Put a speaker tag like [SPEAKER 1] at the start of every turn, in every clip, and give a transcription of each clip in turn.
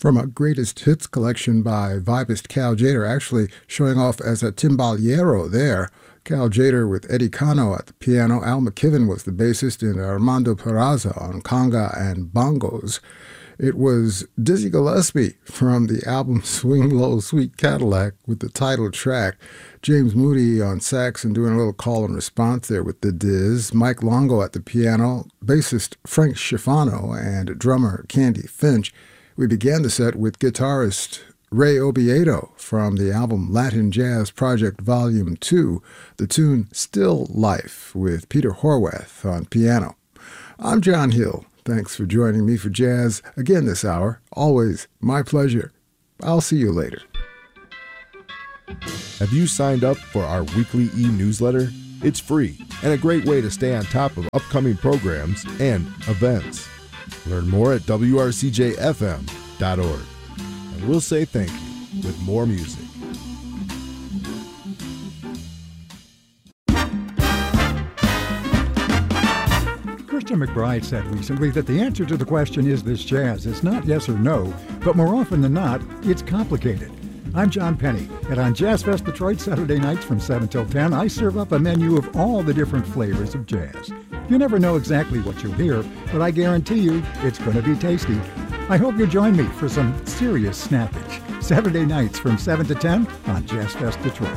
[SPEAKER 1] From a greatest hits collection by vibist Cal Tjader, actually showing off as a timbaliero there. Cal Tjader with Eddie Cano at the piano. Al McKiven was the bassist, and Armando Peraza on conga and bongos. It was Dizzy Gillespie from the album Swing Low, Sweet Cadillac with the title track. James Moody on sax and doing a little call and response there with the Diz. Mike Longo at the piano, bassist Frank Schifano, and drummer Candy Finch. We began the set with guitarist Ray Oviedo from the album Latin Jazz Project Volume 2, the tune Still Life with Peter Horwath on piano. I'm John Hill. Thanks for joining me for jazz again this hour. Always my pleasure. I'll see you later.
[SPEAKER 2] Have you signed up for our weekly e-newsletter? It's free and a great way to stay on top of upcoming programs and events. Learn more at wrcjfm.org. And we'll say thank you with more music.
[SPEAKER 3] Christian McBride said recently that the answer to the question, is this jazz? It's not yes or no, but more often than not, it's complicated. I'm John Penny, and on Jazz Fest Detroit Saturday nights from 7 till 10, I serve up a menu of all the different flavors of jazz. You never know exactly what you'll hear, but I guarantee you it's going to be tasty. I hope you'll join me for some serious snappage. Saturday nights from 7 to 10 on Jazz Fest Detroit.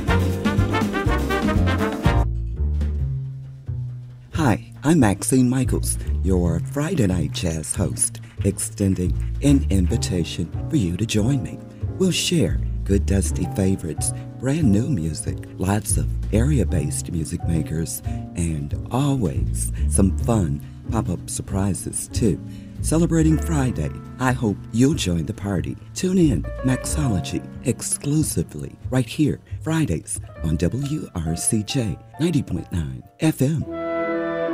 [SPEAKER 4] Hi, I'm Maxine Michaels, your Friday Night Jazz host, extending an invitation for you to join me. We'll share good dusty favorites, brand new music, lots of area-based music makers, and always some fun pop-up surprises too. Celebrating Friday, I hope you'll join the party. Tune in, Maxology, exclusively right here, Fridays on WRCJ 90.9 FM.